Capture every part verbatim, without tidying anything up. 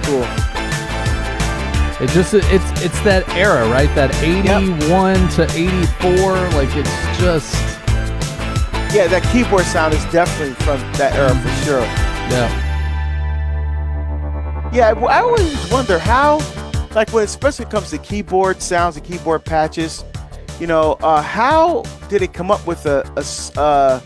cool. It just it's it's that era, right? That eighty-one yep. to eighty-four, like it's just yeah. That keyboard sound is definitely from that era for sure. Yeah. Yeah, I always wonder how, like when especially when it comes to keyboard sounds and keyboard patches, you know, uh, how did it come up with a a, uh,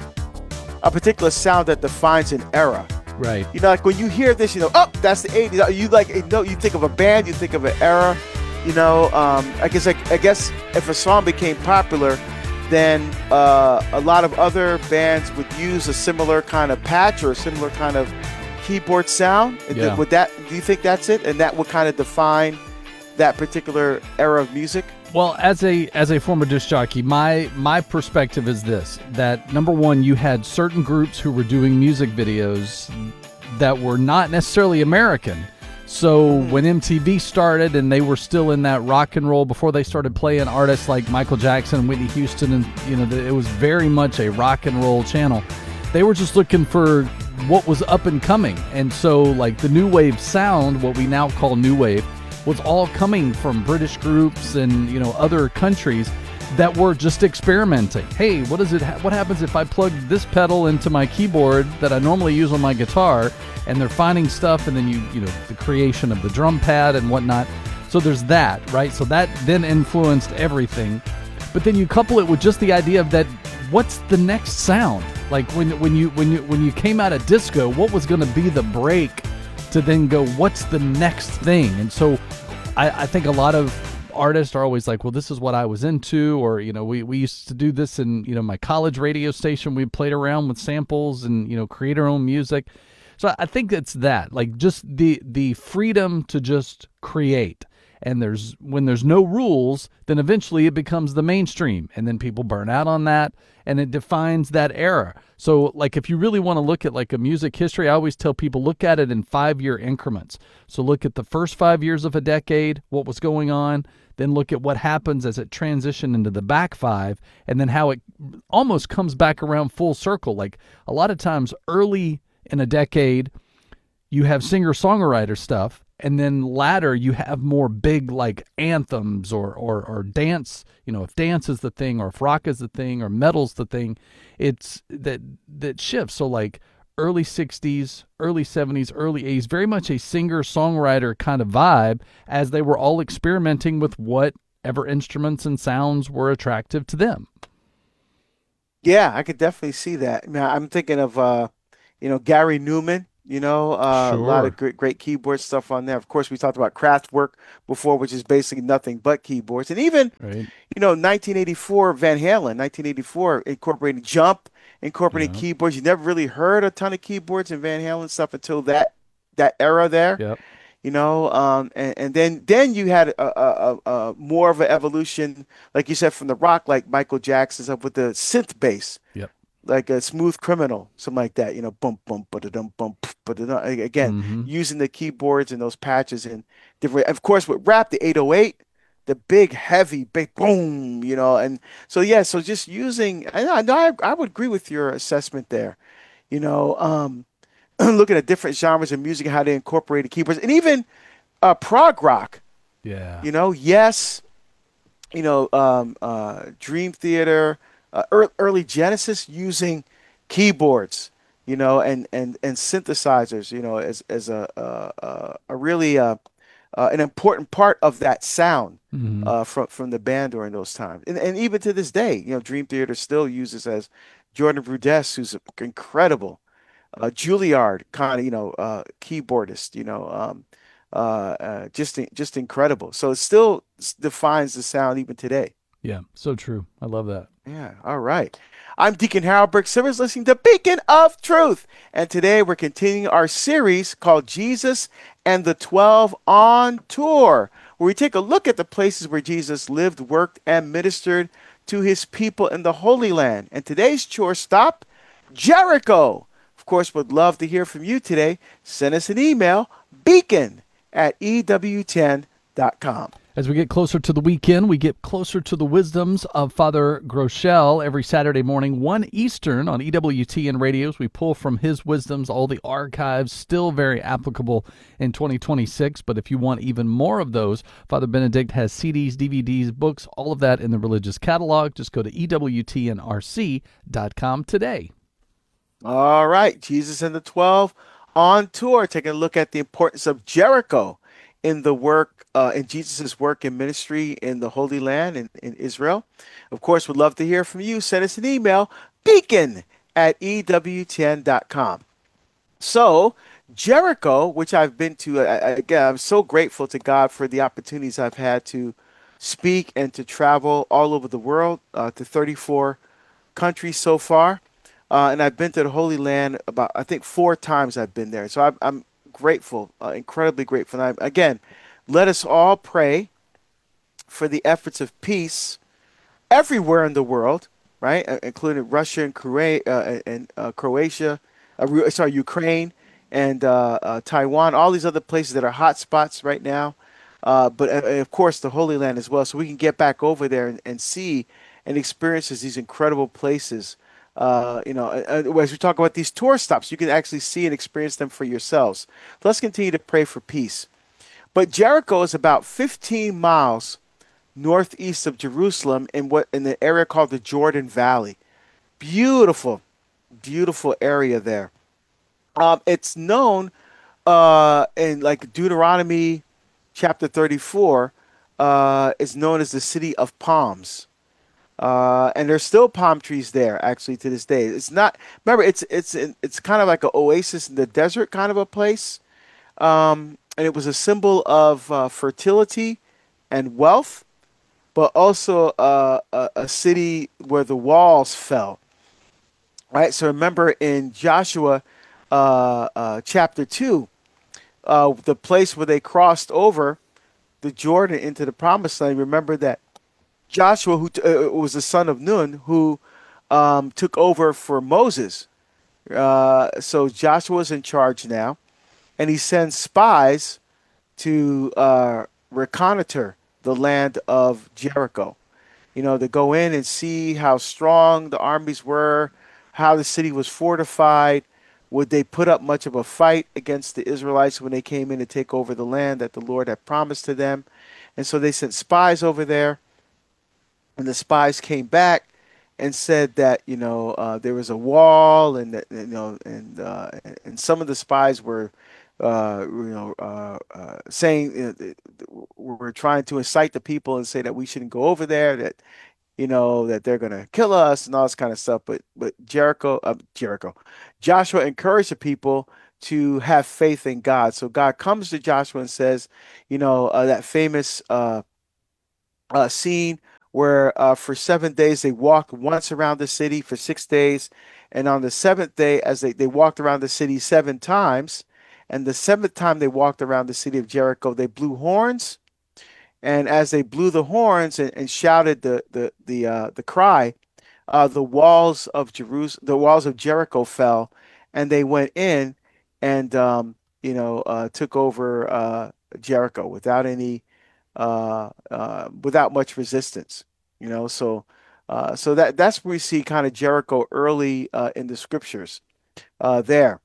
a particular sound that defines an era? Right. You know, like when you hear this, you know, oh, that's the eighties. You like, you know, you think of a band, you think of an era. You know, um, I guess, like, I guess if a song became popular, then uh, a lot of other bands would use a similar kind of patch or a similar kind of keyboard sound. Yeah. Would that? Do you think that's it? And that would kind of define that particular era of music? Well, as a as a former disc jockey, my my perspective is this: that number one, you had certain groups who were doing music videos that were not necessarily American. So mm. when M T V started and they were still in that rock and roll before they started playing artists like Michael Jackson and Whitney Houston, and you know, it was very much a rock and roll channel. They were just looking for what was up and coming, and so like the new wave sound, what we now call new wave, was all coming from British groups and, you know, other countries that were just experimenting. Hey, what is it? Ha- what happens if I plug this pedal into my keyboard that I normally use on my guitar? And they're finding stuff, and then you, you know, the creation of the drum pad and whatnot. So there's that, right? So that then influenced everything. But then you couple it with just the idea of that. What's the next sound? Like when when you when you when you came out of disco, what was going to be the break to then go, what's the next thing? And so I, I think a lot of artists are always like, well, this is what I was into, or, you know, we, we used to do this in, you know, my college radio station. We played around with samples and, you know, create our own music. So I think it's that, like just the the freedom to just create. And there's when there's no rules, then eventually it becomes the mainstream, and then people burn out on that, and it defines that era. So like if you really want to look at like a music history, I always tell people look at it in five-year increments. So look at the first five years of a decade, what was going on, then look at what happens as it transitioned into the back five, and then how it almost comes back around full circle. Like a lot of times early in a decade, you have singer-songwriter stuff, and then latter you have more big like anthems or, or or dance, you know, if dance is the thing, or if rock is the thing, or metal's the thing, it's that that shifts. So like early sixties, early seventies, early eighties, very much a singer-songwriter kind of vibe, as they were all experimenting with whatever instruments and sounds were attractive to them. Yeah, I could definitely see that. I mean, I'm thinking of uh, you know, Gary Newman. You know, uh, Sure. a lot of great, great keyboard stuff on there. Of course, we talked about Kraftwerk before, which is basically nothing but keyboards. And even, Right. you know, nineteen eighty-four, Van Halen, nineteen eighty-four, incorporating Jump, incorporating Yeah. keyboards. You never really heard a ton of keyboards in Van Halen stuff until that that era there. Yep. You know, um, and, and then then you had a, a, a, a more of an evolution, like you said, from the rock, like Michael Jackson's up with the synth bass. Yep. Like a Smooth Criminal, something like that, you know, bump, bump, ba-da-dum, bump, ba-da-dum. Again, Mhm. using the keyboards and those patches and different. Of course, with rap, the eight oh eight, the big, heavy, big boom, you know, and so yeah, so just using. I know, I, know I, I would agree with your assessment there. You know, um, looking at different genres of music and how they incorporated keyboards, and even uh, prog rock. Yeah. You know, yes, you know, um, uh, Dream Theater. Uh, early, early Genesis using keyboards, you know, and, and, and synthesizers, you know, as as a a, a really uh, uh, an important part of that sound Mhm. uh, from from the band during those times, and and even to this day, you know, Dream Theater still uses as Jordan Rudess, who's incredible, uh, Juilliard kind of, you know, uh, keyboardist, you know, um, uh, uh, just just incredible. So it still s- defines the sound even today. Yeah. So true. I love that. Yeah, all right. I'm Deacon Harold Burke Simmons, listening to Beacon of Truth. And today we're continuing our series called Jesus and the Twelve on Tour, where we take a look at the places where Jesus lived, worked, and ministered to his people in the Holy Land. And today's tour stop, Jericho. Of course, would love to hear from you today. Send us an email, beacon at e w ten dot com. As we get closer to the weekend, we get closer to the wisdoms of Father Groeschel every Saturday morning, one Eastern on E W T N radios. We pull from his wisdoms, all the archives, still very applicable in twenty twenty-six. But if you want even more of those, Father Benedict has C Ds, D V Ds, books, all of that in the religious catalog. Just go to E W T N R C dot com today. All right, Jesus and the twelve on tour, taking a look at the importance of Jericho in the work, uh, in Jesus's work and ministry in the Holy Land in, in Israel. Of course, we'd love to hear from you. Send us an email, beacon at E W T N dot com. So, Jericho, which I've been to, I, I- again, I'm so grateful to God for the opportunities I've had to speak and to travel all over the world uh, to thirty-four countries so far. Uh, and I've been to the Holy Land about, I think, four times I've been there. So I'm, I'm grateful, uh, incredibly grateful. And I, again, let us all pray for the efforts of peace everywhere in the world, right? Uh, including Russia and, Cora- uh, and uh, Croatia, uh, Ru- sorry, Ukraine and uh, uh, Taiwan, all these other places that are hot spots right now. Uh, but uh, of course, the Holy Land as well. So we can get back over there and, and see and experience these incredible places. Uh, you know, uh, uh, as we talk about these tour stops, you can actually see and experience them for yourselves. Let's continue to pray for peace. But Jericho is about fifteen miles northeast of Jerusalem in what in the area called the Jordan Valley. Beautiful, beautiful area there. Um, it's known uh, in like Deuteronomy chapter thirty-four. Uh, is known as the city of palms. Uh, and there's still palm trees there actually to this day. It's not remember it's it's it's kind of like an oasis in the desert kind of a place. Um, and it was a symbol of uh, fertility and wealth, but also uh, a, a city where the walls fell. Right. So remember in Joshua uh, uh, chapter two, uh, the place where they crossed over the Jordan into the promised land. Remember that Joshua, who t- uh, was the son of Nun, who um, took over for Moses. Uh, so Joshua's in charge now, and he sends spies to uh, reconnoiter the land of Jericho. You know, to go in and see how strong the armies were, how the city was fortified. Would they put up much of a fight against the Israelites when they came in to take over the land that the Lord had promised to them? And so they sent spies over there, and the spies came back and said that you know uh, there was a wall, and that you know, and uh, and some of the spies were uh, you know uh, uh, saying uh, th- th- were trying to incite the people and say that we shouldn't go over there, that you know that they're gonna kill us and all this kind of stuff. But but Jericho, uh, Jericho, Joshua encouraged the people to have faith in God. So God comes to Joshua and says, you know, uh, that famous uh, uh, scene where uh, for seven days they walked once around the city for six days. And on the seventh day, as they, they walked around the city seven times, and the seventh time they walked around the city of Jericho, they blew horns. And as they blew the horns and, and shouted the the the uh, the cry, uh, the walls of Jerusalem, the walls of Jericho fell, and they went in and um, you know uh, took over uh, Jericho without any uh, uh, without much resistance. You know, so uh, so that that's where we see kind of Jericho early uh, in the scriptures uh, there.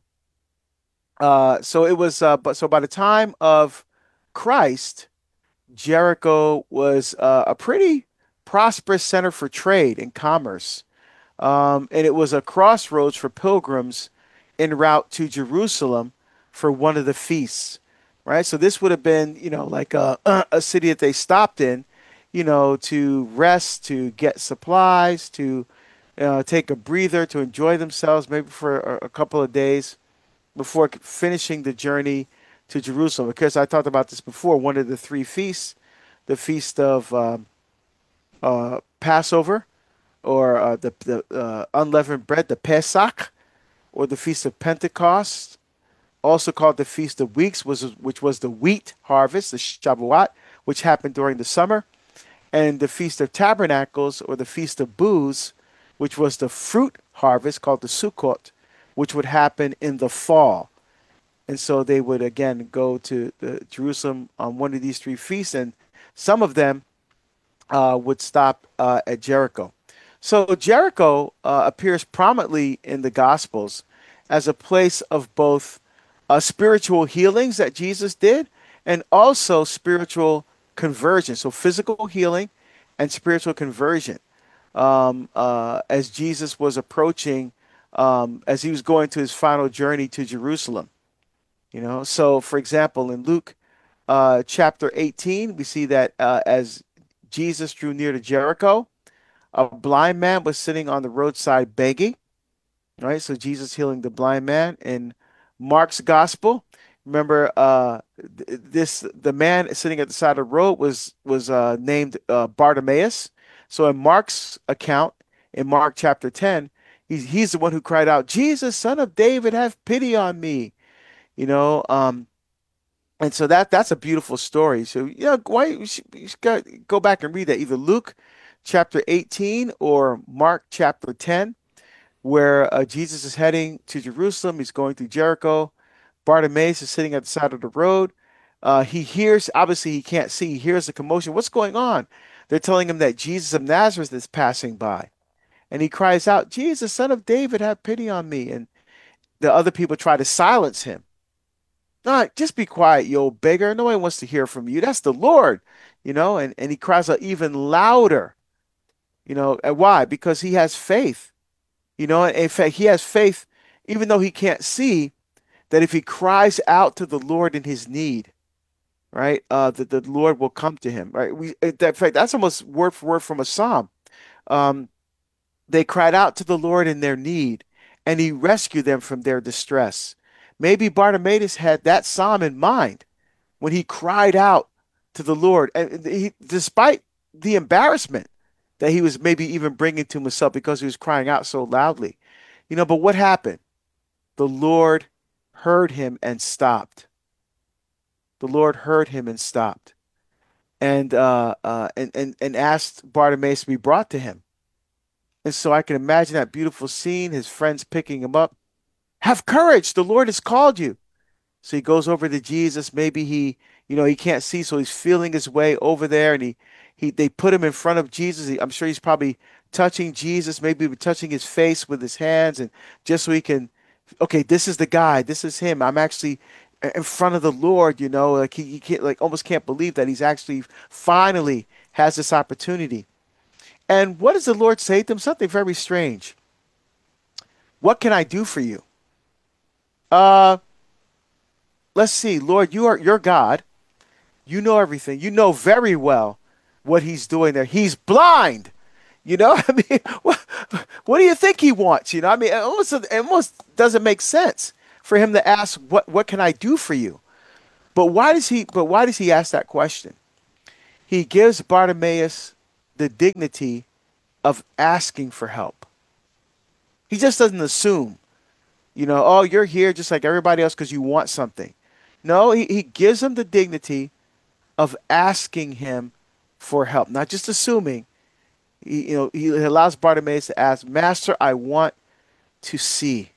Uh, so it was, uh, but so by the time of Christ, Jericho was uh, a pretty prosperous center for trade and commerce. Um, and it was a crossroads for pilgrims en route to Jerusalem for one of the feasts, right? So this would have been, you know, like a, a city that they stopped in, you know, to rest, to get supplies, to uh, take a breather, to enjoy themselves, maybe for a, a couple of days before finishing the journey to Jerusalem. Because I talked about this before, one of the three feasts, the feast of um, uh, Passover, or uh, the, the uh, unleavened bread, the Pesach, or the Feast of Pentecost, also called the Feast of Weeks, was, which was the wheat harvest, the Shavuot, which happened during the summer, and the Feast of Tabernacles, or the Feast of Booths, which was the fruit harvest, called the Sukkot, which would happen in the fall. And so they would again go to the Jerusalem on one of these three feasts, and some of them uh, would stop uh, at Jericho. So Jericho uh, appears prominently in the Gospels as a place of both uh, spiritual healings that Jesus did and also spiritual conversion. So physical healing and spiritual conversion um, uh, as Jesus was approaching, um, as he was going to his final journey to Jerusalem. You know, so for example, in Luke uh, chapter eighteen, we see that uh, as Jesus drew near to Jericho, a blind man was sitting on the roadside begging. Right, so Jesus healing the blind man in Mark's gospel. Remember, uh, th- this the man sitting at the side of the road was was uh, named uh, Bartimaeus. So in Mark's account, in Mark chapter ten, he's he's the one who cried out, "Jesus, Son of David, have pity on me." You know, um, and so that that's a beautiful story. So you know, why you should, you should go, go back and read that either Luke chapter eighteen or Mark chapter ten, where uh, Jesus is heading to Jerusalem. He's going through Jericho. Bartimaeus is sitting at the side of the road. Uh, he hears, obviously, he can't see. He hears the commotion. What's going on? They're telling him that Jesus of Nazareth is passing by. And he cries out, Jesus, Son of David, have pity on me. And the other people try to silence him. No, just be quiet, you old beggar. Nobody wants to hear from you. That's the Lord, you know. And, and he cries out even louder, you know. And why? Because he has faith. You know, in fact, he has faith, even though he can't see, that if he cries out to the Lord in his need, right, uh, that the Lord will come to him, right? We, in fact, that's almost word for word from a psalm. Um, they cried out to the Lord in their need, and he rescued them from their distress. Maybe Bartimaeus had that psalm in mind when he cried out to the Lord, and he, despite the embarrassment that he was maybe even bringing to himself because he was crying out so loudly. You know, but what happened? The Lord heard him and stopped. The Lord heard him and stopped, and uh, uh, and and and asked Bartimaeus to be brought to him. And so I can imagine that beautiful scene. His friends picking him up. Have courage! The Lord has called you. So he goes over to Jesus. Maybe he, you know, he can't see, so he's feeling his way over there, and he, he, they put him in front of Jesus. He, I'm sure he's probably touching Jesus, maybe even touching his face with his hands, and just so he can, okay, this is the guy, this is him. I'm actually in front of the Lord, you know, like he, he can't, like almost can't believe that he's actually finally has this opportunity. And what does the Lord say to him? Something very strange. What can I do for you? Uh, let's see, Lord, you are your God. You know everything. You know very well what he's doing there. He's blind. You know, I mean, what, what do you think he wants? You know, I mean, it almost, it almost doesn't make sense for him to ask, what, what can I do for you? But why does he, but why does he ask that question? He gives Bartimaeus the dignity of asking for help. He just doesn't assume, you know, oh, you're here just like everybody else because you want something. No, he, he gives him the dignity of asking him for help, not just assuming. He, you know, he allows Bartimaeus to ask, Master, I want to see.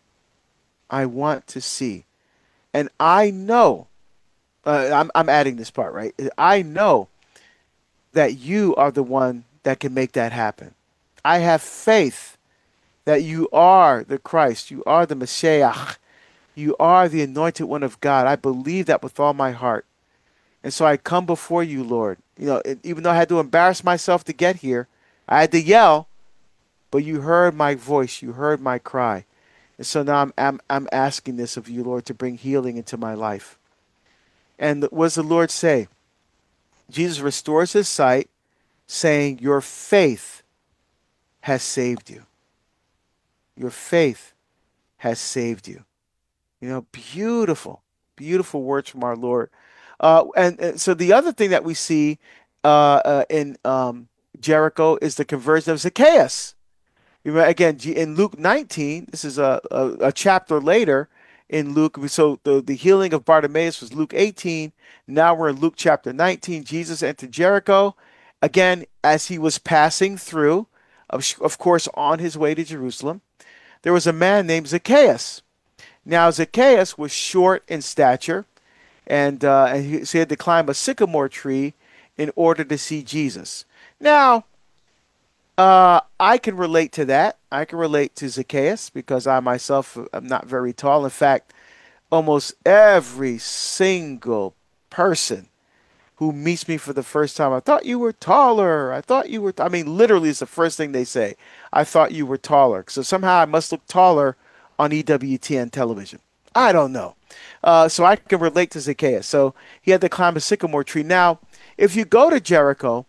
I want to see. And I know, uh, I'm, I'm adding this part, right? I know that you are the one that can make that happen. I have faith that you are the Christ. You are the Messiah. You are the anointed one of God. I believe that with all my heart. And so I come before you, Lord. You know, even though I had to embarrass myself to get here, I had to yell, but you heard my voice. You heard my cry. And so now I'm, I'm, I'm asking this of you, Lord, to bring healing into my life. And what does the Lord say? Jesus restores his sight, saying, your faith has saved you. Your faith has saved you. You know, beautiful, beautiful words from our Lord. Uh, and, and so the other thing that we see uh, uh, in um, Jericho is the conversion of Zacchaeus. Remember, again, in Luke nineteen, this is a, a, a chapter later in Luke. So the, the healing of Bartimaeus was Luke eighteen. Now we're in Luke chapter nineteen. Jesus entered Jericho. Again, as he was passing through, of, of course, on his way to Jerusalem, there was a man named Zacchaeus. Now, Zacchaeus was short in stature, and, uh, and he, so he had to climb a sycamore tree in order to see Jesus. Now, uh, I can relate to that. I can relate to Zacchaeus because I myself am not very tall. In fact, almost every single person who meets me for the first time, I thought you were taller. I thought you were, t-" I mean, literally, it's the first thing they say. I thought you were taller. So somehow I must look taller on E W T N television. I don't know. Uh, so I can relate to Zacchaeus. So he had to climb a sycamore tree. Now, if you go to Jericho,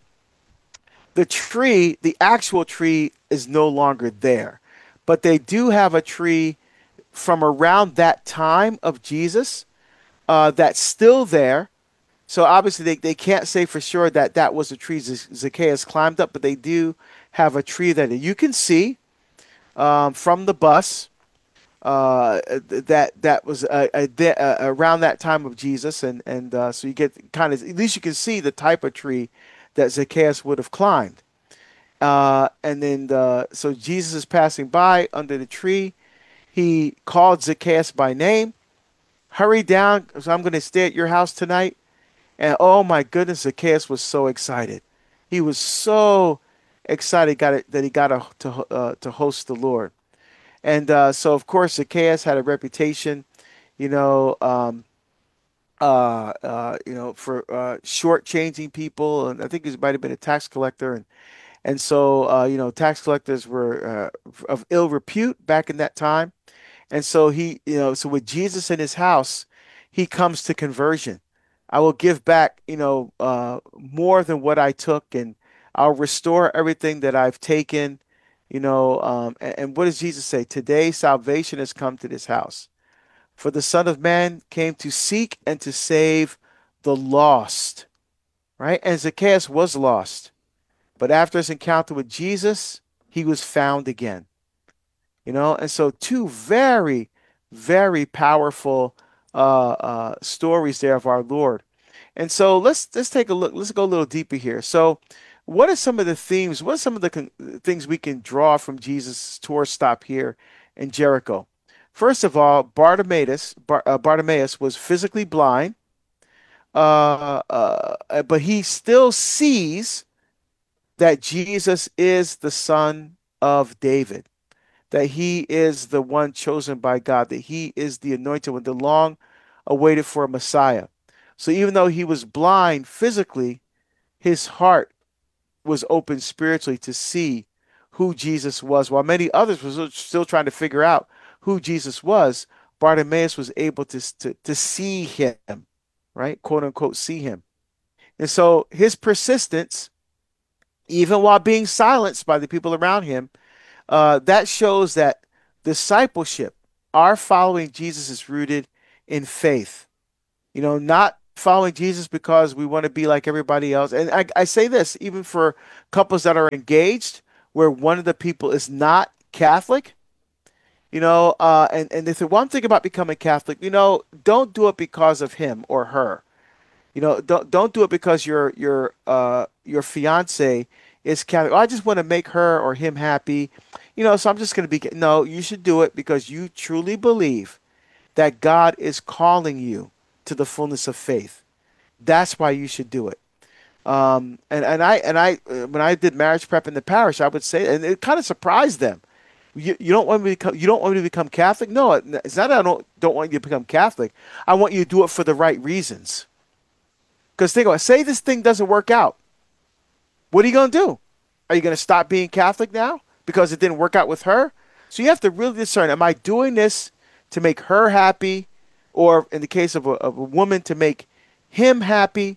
the tree, the actual tree, is no longer there. But they do have a tree from around that time of Jesus uh, that's still there. So obviously they, they can't say for sure that that was a tree Zacchaeus climbed up, but they do have a tree that you can see um, from the bus uh, that that was uh, a, a, around that time of Jesus, and and uh, so you get kind of, at least you can see the type of tree that Zacchaeus would have climbed. Uh, and then the, so Jesus is passing by under the tree. He called Zacchaeus by name. Hurry down, because I'm going to stay at your house tonight. And oh my goodness, Zacchaeus was so excited. He was so excited got it, that he got a, to uh, to host the Lord. And uh, so, of course, Zacchaeus had a reputation, you know, um, uh, uh, you know, for uh, shortchanging people, and I think he might have been a tax collector, and and so, uh, you know, tax collectors were uh, of ill repute back in that time. And so he, you know, so with Jesus in his house, he comes to conversion. I will give back, you know, uh, more than what I took, and I'll restore everything that I've taken, you know. Um, and, and what does Jesus say? Today, salvation has come to this house. For the Son of Man came to seek and to save the lost, right? And Zacchaeus was lost. But after his encounter with Jesus, he was found again. You know, and so two very, very powerful uh, uh, stories there of our Lord. And so let's let's take a look. Let's go a little deeper here. So, what are some of the themes? What are some of the con- things we can draw from Jesus' tour stop here in Jericho? First of all, Bartimaeus, Bar- uh, Bartimaeus was physically blind, uh, uh, but he still sees that Jesus is the Son of David, that he is the one chosen by God, that he is the anointed one, the long awaited for a Messiah. So even though he was blind physically, his heart was open spiritually to see who Jesus was. While many others were still trying to figure out who Jesus was, Bartimaeus was able to, to, to see him, right? Quote unquote, see him. And so his persistence, even while being silenced by the people around him, uh, that shows that discipleship, our following Jesus, is rooted in faith. You know, not following Jesus because we want to be like everybody else. And I, I say this even for couples that are engaged, where one of the people is not Catholic, you know, uh, and, and they say, well, I'm thinking about becoming Catholic. You know, don't do it because of him or her. You know, don't don't do it because your your uh your fiance is Catholic. Oh, I just want to make her or him happy. You know, so I'm just going to be. No, you should do it because you truly believe that God is calling you to the fullness of faith. That's why you should do it. Um, and and I and I uh, when I did marriage prep in the parish, I would say, and it kind of surprised them. You, you don't want me to become, you don't want me to become Catholic? No, it's not that I don't don't want you to become Catholic. I want you to do it for the right reasons. Because think about it, say this thing doesn't work out. What are you going to do? Are you going to stop being Catholic now because it didn't work out with her? So you have to really discern, am I doing this to make her happy, or in the case of a, of a woman, to make him happy,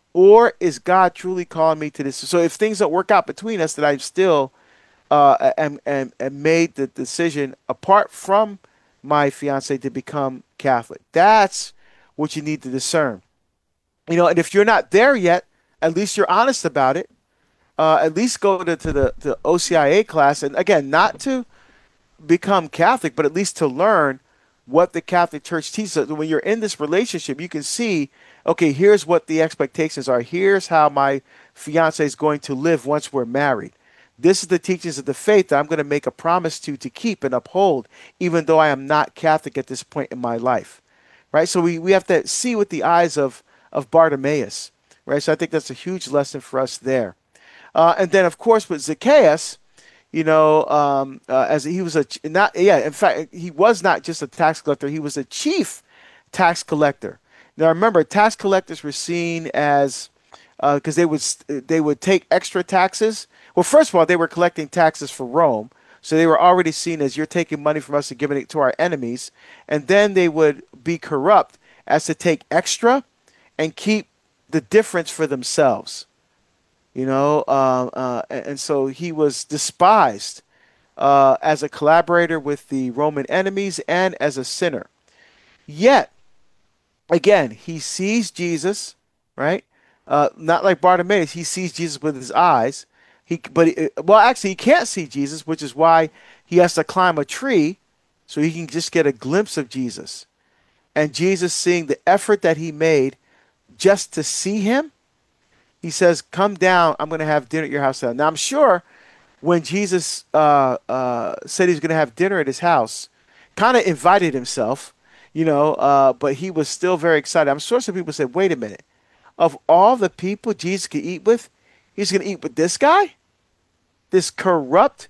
or is God truly calling me to this? So if things don't work out between us, that I still uh, am, am, am made the decision apart from my fiance to become Catholic. That's what you need to discern. You know, and if you're not there yet, at least you're honest about it. Uh, at least go to, to the, the O C I A class. And again, not to become Catholic, but at least to learn what the Catholic Church teaches. So when you're in this relationship, you can see, okay, here's what the expectations are. Here's how my fiance is going to live once we're married. This is the teachings of the faith that I'm going to make a promise to to keep and uphold, even though I am not Catholic at this point in my life. Right? So we, we have to see with the eyes of, of Bartimaeus. right? So I think that's a huge lesson for us there. Uh, and then, of course, with Zacchaeus, you know, um, uh, as he was a not, yeah, in fact, he was not just a tax collector; he was a chief tax collector. Now, remember, tax collectors were seen as because uh, they would they would take extra taxes. Well, first of all, they were collecting taxes for Rome, so they were already seen as you're taking money from us and giving it to our enemies. And then they would be corrupt as to take extra and keep the difference for themselves. You know, uh, uh, and, and so he was despised uh, as a collaborator with the Roman enemies and as a sinner. Yet, again, he sees Jesus, right? Uh, not like Bartimaeus, he sees Jesus with his eyes. He, but he, well, actually, he can't see Jesus, which is why he has to climb a tree so he can just get a glimpse of Jesus. And Jesus, seeing the effort that he made just to see him, he says, "Come down. I'm going to have dinner at your house now." Now, I'm sure when Jesus uh, uh, said he was going to have dinner at his house, kind of invited himself, you know, uh, but he was still very excited. I'm sure some people said, "Wait a minute. Of all the people Jesus could eat with, he's going to eat with this guy? This corrupt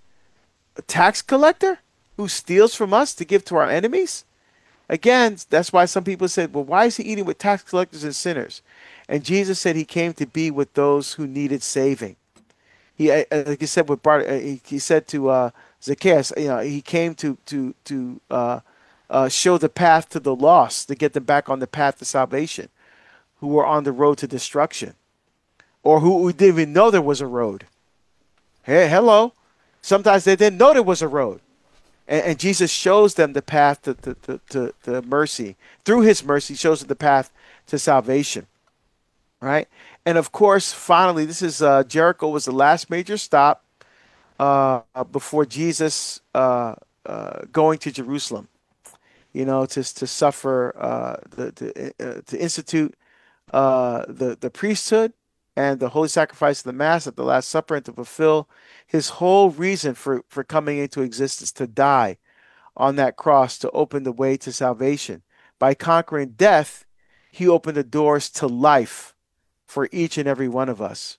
tax collector who steals from us to give to our enemies?" Again, that's why some people said, "Well, why is he eating with tax collectors and sinners?" And Jesus said he came to be with those who needed saving. He, uh, like he said with Bart, uh, he, he said to uh, Zacchaeus, you know, he came to to to uh, uh, show the path to the lost, to get them back on the path to salvation, who were on the road to destruction, or who, who didn't even know there was a road. Hey, hello. Sometimes they didn't know there was a road. And, and Jesus shows them the path to, to, to, to, to mercy. Through his mercy, shows them the path to salvation. Right? And of course, finally, this is uh, Jericho was the last major stop uh, before Jesus uh, uh, going to Jerusalem, you know, to, to suffer, uh, the, to, uh, to institute uh, the, the priesthood and the holy sacrifice of the Mass at the Last Supper, and to fulfill his whole reason for, for coming into existence, to die on that cross, to open the way to salvation. By conquering death, he opened the doors to life for each and every one of us.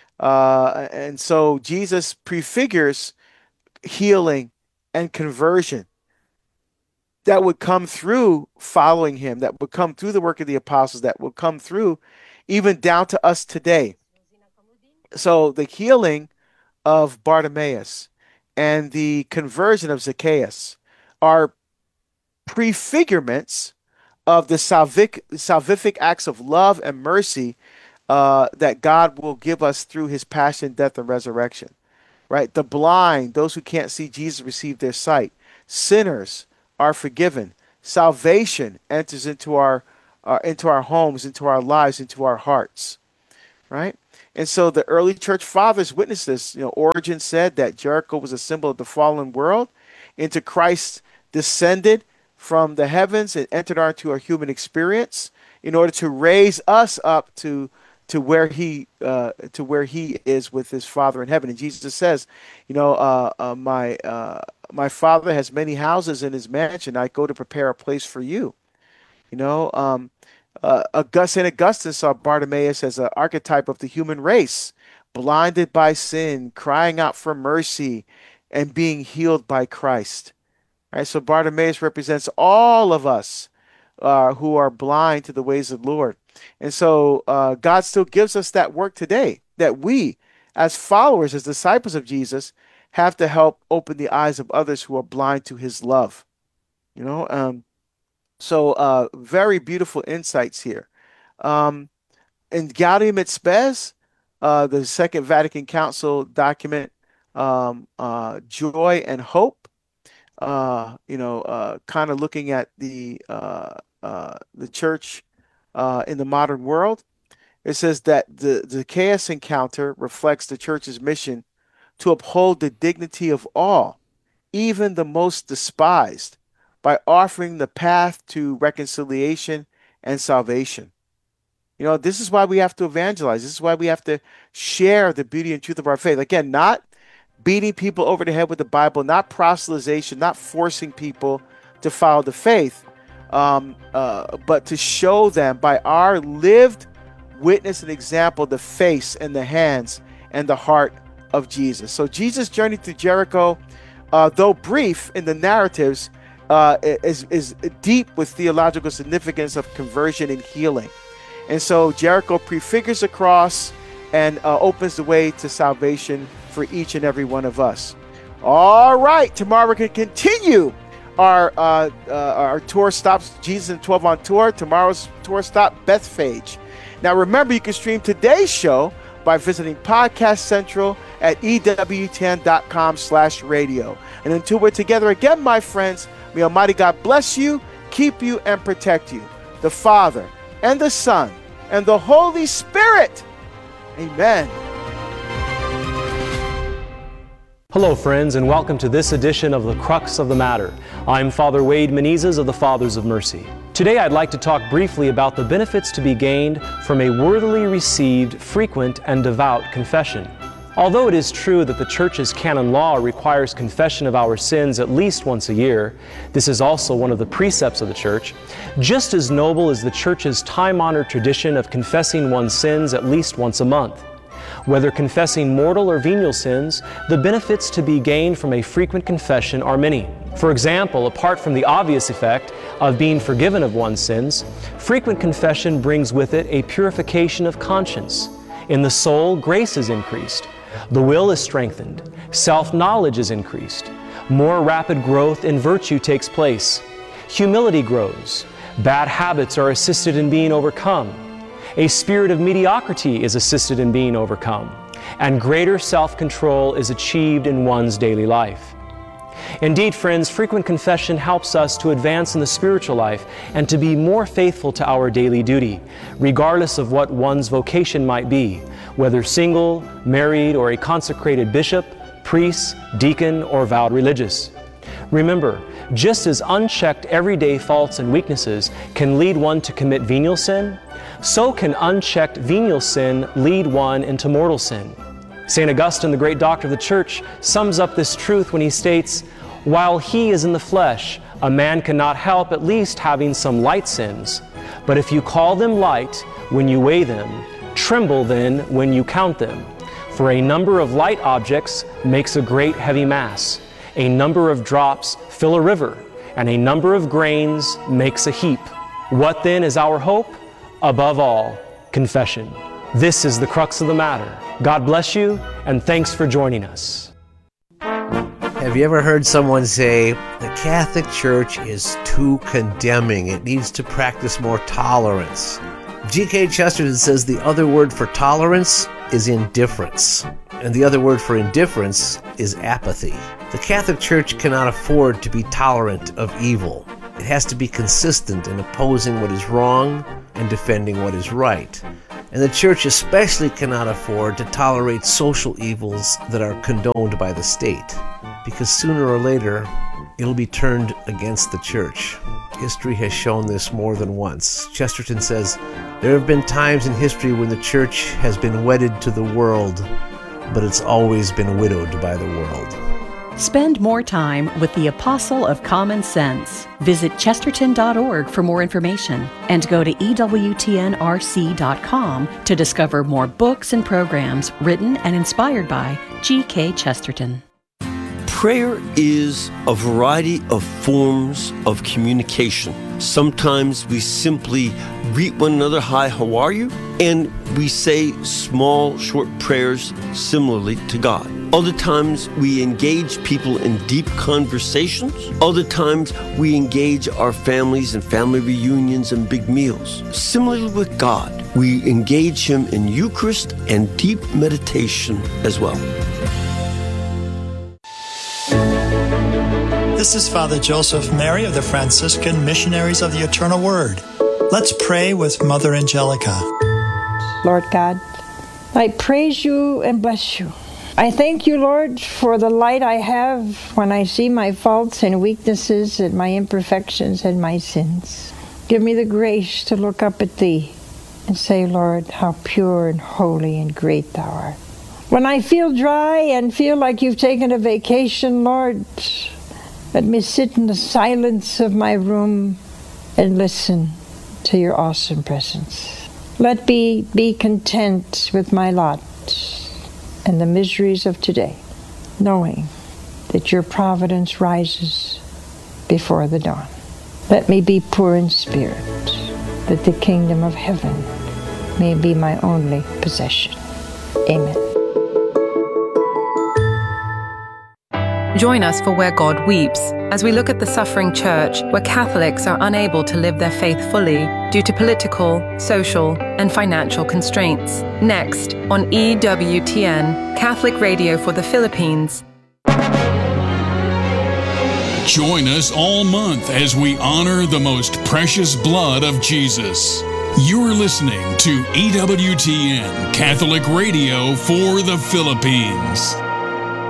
Uh, and so Jesus prefigures healing and conversion that would come through following him, that would come through the work of the apostles, that would come through even down to us today. So the healing of Bartimaeus and the conversion of Zacchaeus are prefigurements of the salvific, salvific acts of love and mercy uh, that God will give us through his passion, death, and resurrection. Right? The blind, those who can't see Jesus, receive their sight. Sinners are forgiven. Salvation enters into our, uh, into our homes, into our lives, into our hearts. Right? And so the early church fathers witnessed this. You know, Origen said that Jericho was a symbol of the fallen world. Into Christ descended from the heavens and entered onto our human experience in order to raise us up to to where he uh, to where he is with his Father in heaven. And Jesus says, you know, uh, uh, my uh, my Father has many houses in his mansion. I go to prepare a place for you. You know, um, uh, August, Saint Augustine saw Bartimaeus as an archetype of the human race, blinded by sin, crying out for mercy, and being healed by Christ. All right, so Bartimaeus represents all of us uh, who are blind to the ways of the Lord. And so uh, God still gives us that work today, that we, as followers, as disciples of Jesus, have to help open the eyes of others who are blind to his love. You know, um, so uh, very beautiful insights here. Um, in Gaudium et Spes, uh, the Second Vatican Council document, um, uh, Joy and Hope, uh, you know, uh, kind of looking at the uh, uh, the church uh, in the modern world. It says that the, the Zacchaeus encounter reflects the church's mission to uphold the dignity of all, even the most despised, by offering the path to reconciliation and salvation. You know, this is why we have to evangelize. This is why we have to share the beauty and truth of our faith. Again, not beating people over the head with the Bible, not proselytization, not forcing people to follow the faith, um, uh, but to show them by our lived witness and example the face and the hands and the heart of Jesus. So Jesus' journey through Jericho, uh, though brief in the narratives, uh, is, is deep with theological significance of conversion and healing. And so Jericho prefigures the cross and uh, opens the way to salvation for each and every one of us. All right, tomorrow we can continue our uh, uh, our tour stops, Jesus and twelve on tour. Tomorrow's tour stop, Bethphage. Now remember, you can stream today's show by visiting Podcast Central at E W T N dot com slash radio. And until we're together again, my friends, may Almighty God bless you, keep you, and protect you. The Father, and the Son, and the Holy Spirit. Amen. Hello, friends, and welcome to this edition of The Crux of the Matter. I'm Father Wade Menezes of the Fathers of Mercy. Today I'd like to talk briefly about the benefits to be gained from a worthily received, frequent, and devout confession. Although it is true that the Church's canon law requires confession of our sins at least once a year, this is also one of the precepts of the Church. Just as noble is the Church's time-honored tradition of confessing one's sins at least once a month. Whether confessing mortal or venial sins, the benefits to be gained from a frequent confession are many. For example, apart from the obvious effect of being forgiven of one's sins, frequent confession brings with it a purification of conscience. In the soul, grace is increased. The will is strengthened. Self-knowledge is increased. More rapid growth in virtue takes place. Humility grows. Bad habits are assisted in being overcome. A spirit of mediocrity is assisted in being overcome, and greater self-control is achieved in one's daily life. Indeed, friends, frequent confession helps us to advance in the spiritual life and to be more faithful to our daily duty, regardless of what one's vocation might be, whether single, married, or a consecrated bishop, priest, deacon, or vowed religious. Remember, just as unchecked everyday faults and weaknesses can lead one to commit venial sin, so can unchecked venial sin lead one into mortal sin. Saint Augustine, the great doctor of the Church, sums up this truth when he states, "While he is in the flesh, a man cannot help at least having some light sins. But if you call them light when you weigh them, tremble then when you count them. For a number of light objects makes a great heavy mass. A number of drops fill a river, and a number of grains makes a heap. What then is our hope? Above all, confession." This is the crux of the matter. God bless you, and thanks for joining us. Have you ever heard someone say, the Catholic Church is too condemning, it needs to practice more tolerance? G K Chesterton says the other word for tolerance is indifference, and the other word for indifference is apathy. The Catholic Church cannot afford to be tolerant of evil. It has to be consistent in opposing what is wrong and defending what is right. And the Church especially cannot afford to tolerate social evils that are condoned by the state, because sooner or later, it'll be turned against the Church. History has shown this more than once. Chesterton says, there have been times in history when the Church has been wedded to the world, but it's always been widowed by the world. Spend more time with the Apostle of Common Sense. Visit chesterton dot org for more information and go to E W T N R C dot com to discover more books and programs written and inspired by G K Chesterton. Prayer is a variety of forms of communication. Sometimes we simply greet one another, "Hi, how are you?" And we say small, short prayers similarly to God. Other times we engage people in deep conversations. Other times we engage our families in family reunions and big meals. Similarly with God, we engage Him in Eucharist and deep meditation as well. This is Father Joseph Mary of the Franciscan Missionaries of the Eternal Word. Let's pray with Mother Angelica. Lord God, I praise you and bless you. I thank you, Lord, for the light I have when I see my faults and weaknesses and my imperfections and my sins. Give me the grace to look up at thee and say, Lord, how pure and holy and great thou art. When I feel dry and feel like you've taken a vacation, Lord, let me sit in the silence of my room and listen to your awesome presence. Let me be content with my lot and the miseries of today, knowing that your providence rises before the dawn. Let me be poor in spirit, that the kingdom of heaven may be my only possession. Amen. Join us for Where God Weeps, as we look at the suffering church where Catholics are unable to live their faith fully due to political, social, and financial constraints. Next on E W T N, Catholic Radio for the Philippines. Join us all month as we honor the most precious blood of Jesus. You're listening to E W T N, Catholic Radio for the Philippines.